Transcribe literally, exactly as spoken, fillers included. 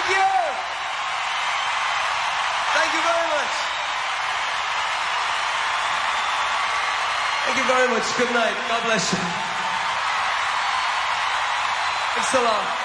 Thank you. Thank you very much. Thank you very much. Good night. God bless you. Thanks a lot.